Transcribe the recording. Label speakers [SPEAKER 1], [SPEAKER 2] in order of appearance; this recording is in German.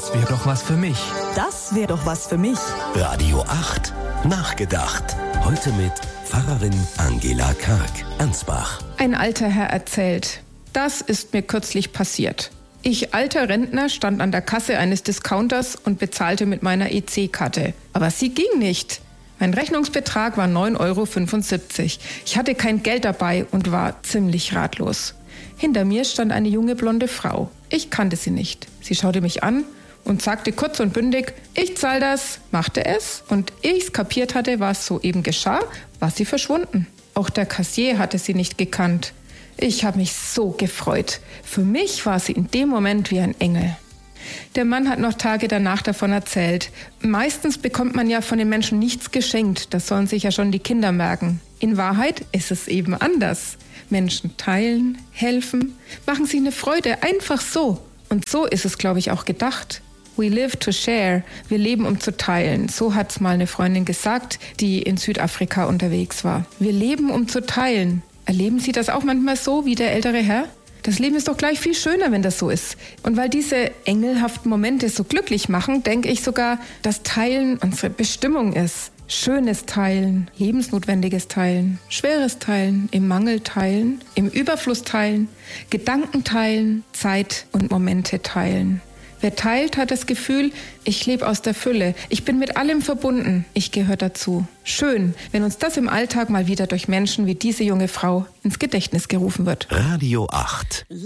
[SPEAKER 1] Das wäre doch was für mich.
[SPEAKER 2] Das wäre doch was für mich.
[SPEAKER 3] Radio 8. Nachgedacht. Heute mit Pfarrerin Angela Karg, Ansbach.
[SPEAKER 4] Ein alter Herr erzählt: Das ist mir kürzlich passiert. Ich, alter Rentner, stand an der Kasse eines Discounters und bezahlte mit meiner EC-Karte. Aber sie ging nicht. Mein Rechnungsbetrag war 9,75 €. Ich hatte kein Geld dabei und war ziemlich ratlos. Hinter mir stand eine junge blonde Frau. Ich kannte sie nicht. Sie schaute mich an und sagte kurz und bündig: Ich zahl das, machte es. Und ehe ich's kapiert hatte, was soeben geschah, war sie verschwunden. Auch der Kassier hatte sie nicht gekannt. Ich habe mich so gefreut. Für mich war sie in dem Moment wie ein Engel. Der Mann hat noch Tage danach davon erzählt. Meistens bekommt man ja von den Menschen nichts geschenkt. Das sollen sich ja schon die Kinder merken. In Wahrheit ist es eben anders. Menschen teilen, helfen, machen sich eine Freude, einfach so. Und so ist es, glaube ich, auch gedacht. We live to share. Wir leben, um zu teilen. So hat's mal eine Freundin gesagt, die in Südafrika unterwegs war. Wir leben, um zu teilen. Erleben Sie das auch manchmal so wie der ältere Herr? Das Leben ist doch gleich viel schöner, wenn das so ist. Und weil diese engelhaften Momente so glücklich machen, denke ich sogar, dass Teilen unsere Bestimmung ist. Schönes Teilen, lebensnotwendiges Teilen, schweres Teilen, im Mangel teilen, im Überfluss teilen, Gedanken teilen, Zeit und Momente teilen. Wer teilt, hat das Gefühl, ich lebe aus der Fülle, ich bin mit allem verbunden, ich gehöre dazu. Schön, wenn uns das im Alltag mal wieder durch Menschen wie diese junge Frau ins Gedächtnis gerufen wird.
[SPEAKER 3] Radio 8.